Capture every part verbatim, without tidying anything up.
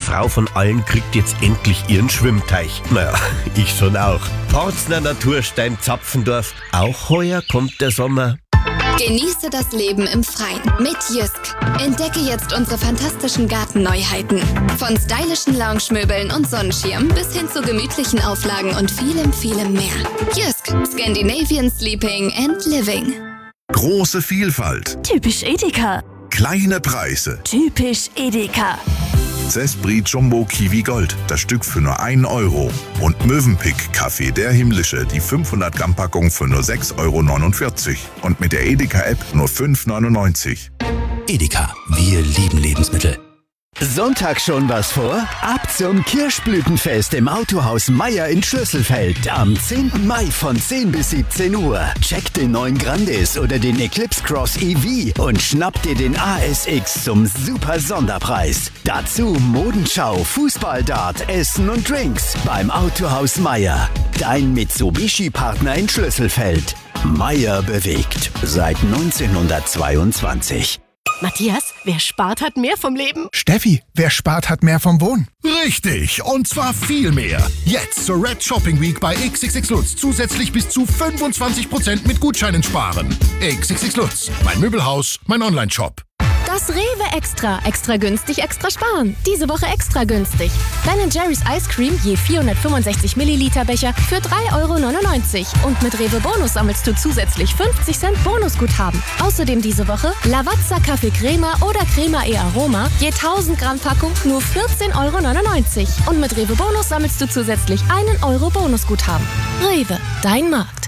Frau von allen kriegt jetzt endlich ihren Schwimmteich. Naja, ich schon auch. Parzner Naturstein Zapfendorf, auch heuer kommt der Sommer. Genieße das Leben im Freien mit Jysk. Entdecke jetzt unsere fantastischen Gartenneuheiten. Von stylischen Lounge-Möbeln und Sonnenschirm bis hin zu gemütlichen Auflagen und vielem, vielem mehr. Jysk, Scandinavian Sleeping and Living. Große Vielfalt. Typisch Edeka. Kleine Preise. Typisch Edeka. Zespri Jumbo Kiwi Gold, das Stück für nur einen Euro. Und Mövenpick Kaffee der Himmlische, die fünfhundert Gramm Packung für nur sechs Euro neunundvierzig. Und mit der Edeka-App nur fünf neunundneunzig. Edeka, wir lieben Lebensmittel. Sonntag schon was vor? Ab zum Kirschblütenfest im Autohaus Meier in Schlüsselfeld am zehnten Mai von zehn bis siebzehn Uhr. Check den neuen Grandis oder den Eclipse Cross E V und schnapp dir den A S X zum super Sonderpreis. Dazu Modenschau, Fußballdart, Essen und Drinks beim Autohaus Meier. Dein Mitsubishi-Partner in Schlüsselfeld. Meier bewegt seit neunzehnhundertzweiundzwanzig. Matthias, wer spart, hat mehr vom Leben. Steffi, wer spart, hat mehr vom Wohnen. Richtig, und zwar viel mehr. Jetzt zur Red Shopping Week bei X X X Lutz zusätzlich bis zu fünfundzwanzig Prozent mit Gutscheinen sparen. X X X Lutz, mein Möbelhaus, mein Online-Shop. Das Rewe Extra. Extra günstig, extra sparen. Diese Woche extra günstig. Ben Jerry's Ice Cream je vierhundertfünfundsechzig Milliliter Becher für drei Euro neunundneunzig. Und mit Rewe Bonus sammelst du zusätzlich fünfzig Cent Bonusguthaben. Außerdem diese Woche Lavazza Kaffee Crema oder Crema e Aroma je tausend Gramm Packung nur vierzehn Euro neunundneunzig. Und mit Rewe Bonus sammelst du zusätzlich einen Euro Bonusguthaben. Rewe, dein Markt.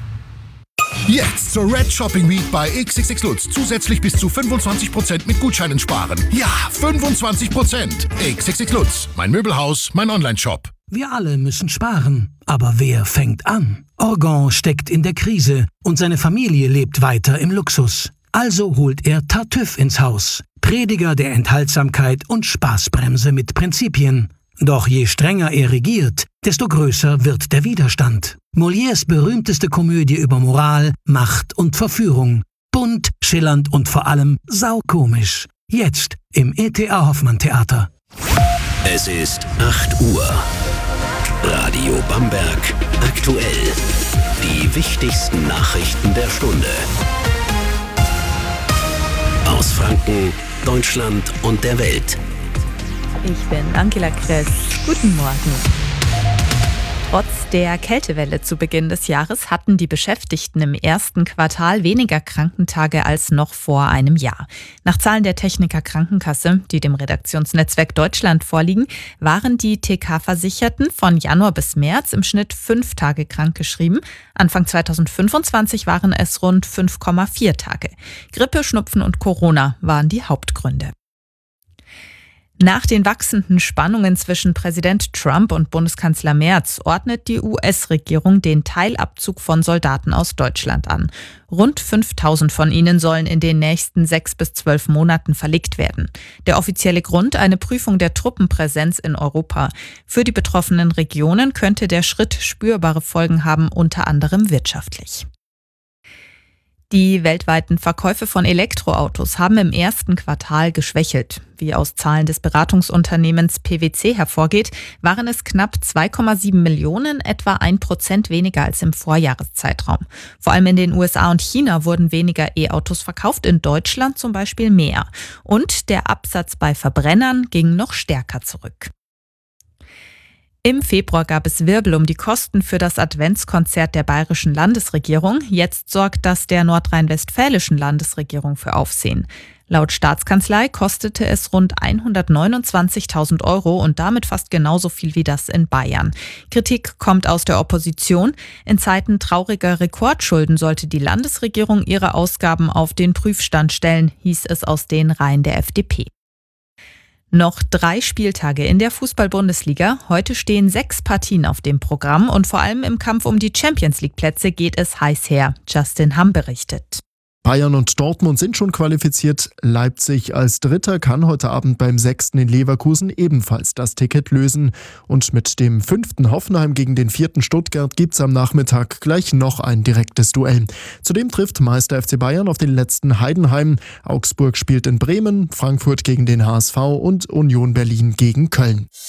Jetzt zur Red Shopping Week bei X X X Lutz zusätzlich bis zu fünfundzwanzig Prozent mit Gutscheinen sparen. Ja, fünfundzwanzig Prozent. X X X Lutz, mein Möbelhaus, mein Online-Shop. Wir alle müssen sparen. Aber wer fängt an? Orgon steckt in der Krise und seine Familie lebt weiter im Luxus. Also holt er Tartüff ins Haus. Prediger der Enthaltsamkeit und Spaßbremse mit Prinzipien. Doch je strenger er regiert, desto größer wird der Widerstand. Molières berühmteste Komödie über Moral, Macht und Verführung. Bunt, schillernd und vor allem saukomisch. Jetzt im E T A Hoffmann Theater. Es ist acht Uhr. Radio Bamberg aktuell. Die wichtigsten Nachrichten der Stunde. Aus Franken, Deutschland und der Welt. Ich bin Angela Kress. Guten Morgen. Trotz der Kältewelle zu Beginn des Jahres hatten die Beschäftigten im ersten Quartal weniger Krankentage als noch vor einem Jahr. Nach Zahlen der Techniker Krankenkasse, die dem Redaktionsnetzwerk Deutschland vorliegen, waren die T K-Versicherten von Januar bis März im Schnitt fünf Tage krankgeschrieben. Anfang zweitausendfünfundzwanzig waren es rund fünf Komma vier Tage. Grippe, Schnupfen und Corona waren die Hauptgründe. Nach den wachsenden Spannungen zwischen Präsident Trump und Bundeskanzler Merz ordnet die U S-Regierung den Teilabzug von Soldaten aus Deutschland an. Rund fünftausend von ihnen sollen in den nächsten sechs bis zwölf Monaten verlegt werden. Der offizielle Grund: eine Prüfung der Truppenpräsenz in Europa. Für die betroffenen Regionen könnte der Schritt spürbare Folgen haben, unter anderem wirtschaftlich. Die weltweiten Verkäufe von Elektroautos haben im ersten Quartal geschwächelt. Wie aus Zahlen des Beratungsunternehmens P W C hervorgeht, waren es knapp zwei Komma sieben Millionen, etwa ein Prozent weniger als im Vorjahreszeitraum. Vor allem in den U S A und China wurden weniger E-Autos verkauft, in Deutschland zum Beispiel mehr. Und der Absatz bei Verbrennern ging noch stärker zurück. Im Februar gab es Wirbel um die Kosten für das Adventskonzert der bayerischen Landesregierung. Jetzt sorgt das der nordrhein-westfälischen Landesregierung für Aufsehen. Laut Staatskanzlei kostete es rund hundertneunundzwanzigtausend Euro und damit fast genauso viel wie das in Bayern. Kritik kommt aus der Opposition. In Zeiten trauriger Rekordschulden sollte die Landesregierung ihre Ausgaben auf den Prüfstand stellen, hieß es aus den Reihen der F D P. Noch drei Spieltage in der Fußball-Bundesliga. Heute stehen sechs Partien auf dem Programm und vor allem im Kampf um die Champions-League-Plätze geht es heiß her. Justin Hamm berichtet. Bayern und Dortmund sind schon qualifiziert. Leipzig als Dritter kann heute Abend beim Sechsten in Leverkusen ebenfalls das Ticket lösen. Und mit dem fünften Hoffenheim gegen den vierten Stuttgart gibt's am Nachmittag gleich noch ein direktes Duell. Zudem trifft Meister F C Bayern auf den letzten Heidenheim. Augsburg spielt in Bremen, Frankfurt gegen den H S V und Union Berlin gegen Köln.